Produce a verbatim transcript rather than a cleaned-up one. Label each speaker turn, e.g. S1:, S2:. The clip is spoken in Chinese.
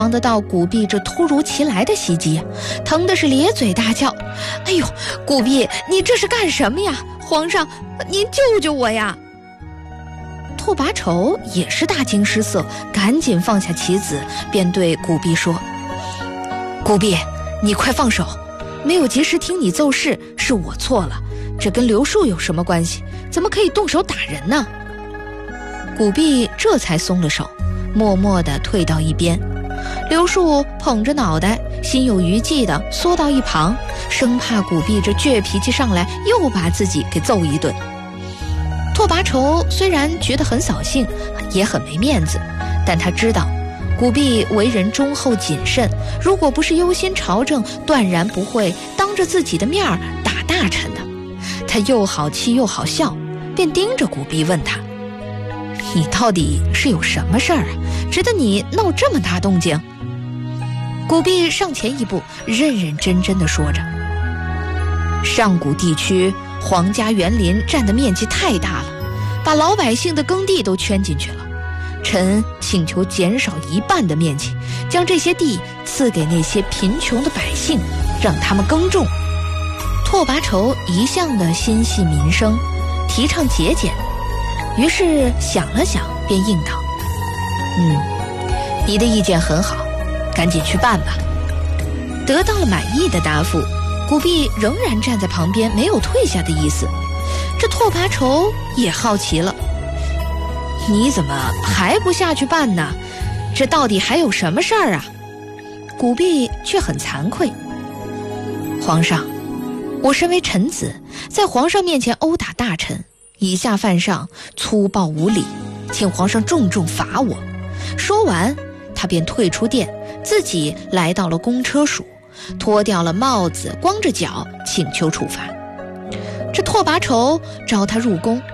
S1: 防得到古弼这突如其来的袭击，疼的是咧嘴大叫：“哎呦，古弼，你这是干什么呀？皇上，您救救我呀！”拓跋稠也是大惊失色，赶紧放下棋子，便对古弼说：“古弼，你快放手！没有及时听你奏事，是我错了，这跟刘树有什么关系？怎么可以动手打人呢？”古弼这才松了手，默默地退到一边。刘树捧着脑袋，心有余悸地缩到一旁，生怕古弼这倔脾气上来又把自己给揍一顿。拓跋稠虽然觉得很扫兴，也很没面子，但他知道古弼为人忠厚谨慎，如果不是忧心朝政，断然不会当着自己的面打大臣的。他又好气又好笑，便盯着古弼问他：“你到底是有什么事儿啊？值得你闹这么大动静？”古弼上前一步，认认真真地说着：“上古地区皇家园林占的面积太大了，把老百姓的耕地都圈进去了。臣请求减少一半的面积，将这些地赐给那些贫穷的百姓，让他们耕种。”拓跋稠一向的心系民生，提倡节俭，于是想了想，便应道：“嗯，你的意见很好，赶紧去办吧。”得到了满意的答复，古弼仍然站在旁边，没有退下的意思。这拓跋稠也好奇了：“你怎么还不下去办呢？这到底还有什么事儿啊？”古弼却很惭愧：“皇上，我身为臣子，在皇上面前殴打大臣，以下犯上，粗暴无礼，请皇上重重罚我。”说完，他便退出殿，自己来到了公车署，脱掉了帽子，光着脚请求处罚。这拓跋稠召他入宫，